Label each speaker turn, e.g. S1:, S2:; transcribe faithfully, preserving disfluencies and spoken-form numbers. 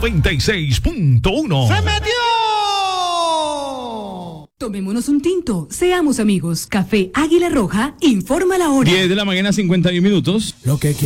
S1: noventa y seis punto uno.
S2: ¡Se metió!
S3: Tomémonos un tinto, seamos amigos. Café Águila Roja, informa la hora.
S4: diez de la mañana, cincuenta y un minutos.
S2: Lo que